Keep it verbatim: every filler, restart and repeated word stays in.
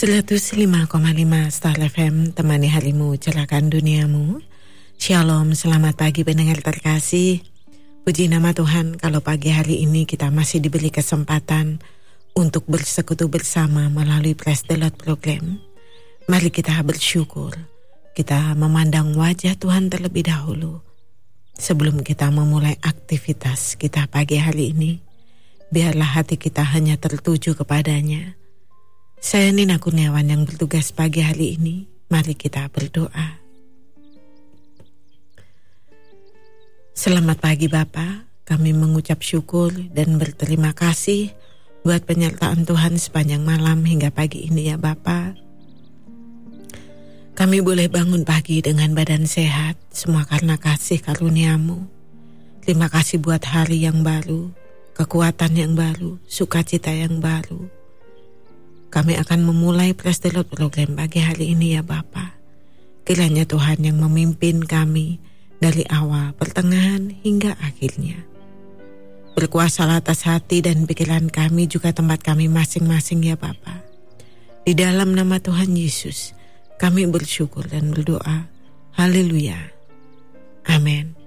seratus lima koma lima Star F M, temani harimu, cerahkan duniamu. Shalom, selamat pagi pendengar terkasih. Puji nama Tuhan kalau pagi hari ini kita masih diberi kesempatan untuk bersekutu bersama melalui Praise the Lord program. Mari kita bersyukur, kita memandang wajah Tuhan terlebih dahulu. Sebelum kita memulai aktivitas kita pagi hari ini, biarlah hati kita hanya tertuju kepadanya. Saya Nina Kurniawan yang bertugas pagi hari ini. Mari kita berdoa. Selamat pagi Bapa, kami mengucap syukur dan berterima kasih buat penyertaan Tuhan sepanjang malam hingga pagi ini ya Bapa. Kami boleh bangun pagi dengan badan sehat, semua karena kasih karunia-Mu. Terima kasih buat hari yang baru, kekuatan yang baru, sukacita yang baru. Kami akan memulai Praise the Lord program pagi hari ini ya Bapa. Kiranya Tuhan yang memimpin kami dari awal, pertengahan hingga akhirnya. Berkuasa atas hati dan pikiran kami, juga tempat kami masing-masing ya Bapa. Di dalam nama Tuhan Yesus, kami bersyukur dan berdoa. Haleluya. Amin.